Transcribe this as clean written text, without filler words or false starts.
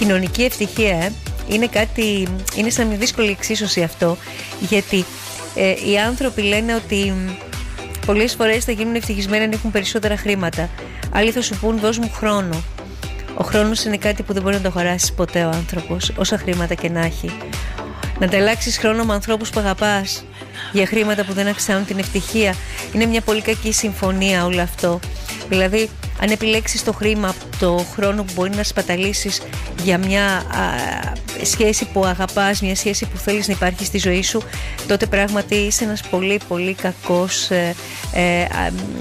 Κοινωνική ευτυχία, είναι σαν μια δύσκολη εξίσωση αυτό, γιατί οι άνθρωποι λένε ότι πολλές φορές θα γίνουν ευτυχισμένοι αν έχουν περισσότερα χρήματα. Άλλοι θα σου πούν δώσ' μου χρόνο. Ο χρόνος είναι κάτι που δεν μπορεί να το αγοράσεις ποτέ ο άνθρωπος, όσα χρήματα και να έχει. Να ανταλλάξεις χρόνο με ανθρώπους που αγαπάς για χρήματα που δεν αυξάνουν την ευτυχία, είναι μια πολύ κακή συμφωνία όλο αυτό. Δηλαδή, αν επιλέξεις το χρήμα από το χρόνο που μπορεί να σπαταλήσεις για μια σχέση που αγαπάς, μια σχέση που θέλεις να υπάρχει στη ζωή σου, τότε πράγματι είσαι ένας πολύ πολύ κακός